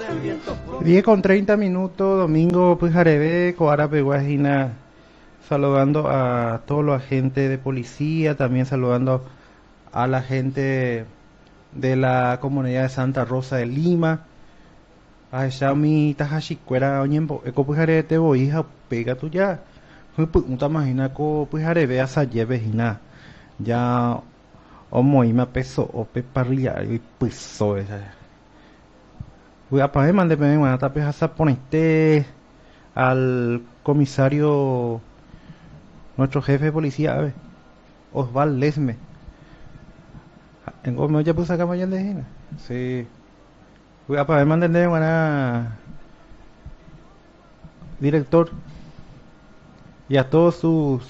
10:30, domingo Pujarebe, Coarape, Guajina, saludando a todos los agentes de policía, también saludando a la gente de la comunidad de Santa Rosa de Lima. A Xiaomi Tajachicuera, Oñembo, Eco Pujarebe, te voy, hija, pega tú ya. Puta imagina ko Pujarebe, asa lleve, hina. Ya, omo, y me peso, o parrilla, y piso, esa. Voy a pagar, mande, me van a tapar esa ponete al comisario, nuestro jefe de policía, a ver, Osval Lesme. En Gómez ya puse acá mañana de Gina. Sí. Voy a pagar, mande, me van a director y a todos sus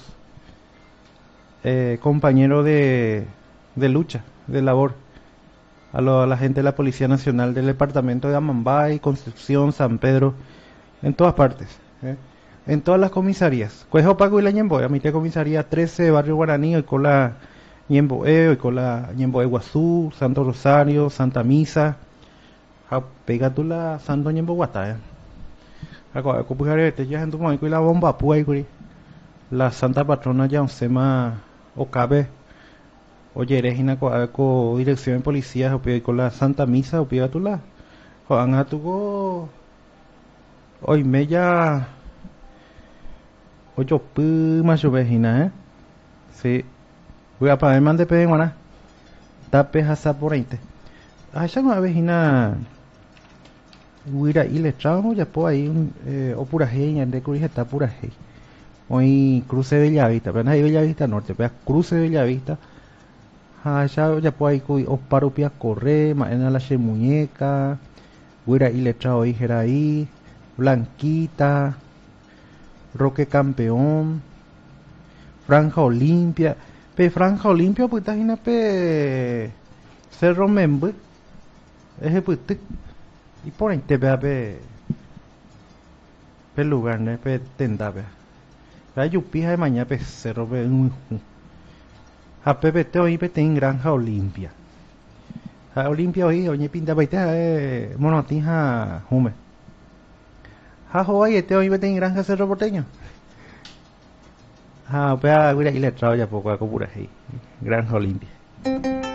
compañeros de lucha, de labor. A la gente de la Policía Nacional del departamento de Amambay, Concepción, San Pedro, en todas partes, en todas las comisarías. Cuejo Paco y la Ñemboe, a mi tía comisaría 13, Barrio Guaraní, hoy con la Ñemboe, hoy con la Ñemboe Guazú, Santo Rosario, Santa Misa, pega tú la Santo Ñembo Guata, acá copujarete ya en tu mano y la bomba puay, la Santa Patrona ya se llama Ocabe. Oye, Regina, con dirección de policía, o con la Santa Misa, o pide a tu la. Joan a tu hoy me ya. Ocho más yo vejina, Sí. Voy a pagar man de peguana. Tape hasa por ahí. Ah, ya no vejina. Voy a ir le tramo, ya puedo ahí o pura geña, de curija está pura gey. Hoy cruce de Bellavista, pero no hay Bellavista Norte, pero cruce de Bellavista. Ya puedo ir os paro pia correr, maena la muñeca, voy a ir le trao ahí, Blanquita, Roque Campeón, Franja Olimpia, Franja Olimpia, pues está en Cerro Membe, ese pues y por ahí te vea lugar, ¿no? Tenda, la yupija de mañana, Cerro Membe. A Pepe te oí pete en Granja Olimpia. A Olimpia oí, oye pinta paite monotija hume. A Hawaii te oí pete en Granja Cerro Porteño. Pea, mira, y le trao ya poco a copura ahí. Granja Olimpia.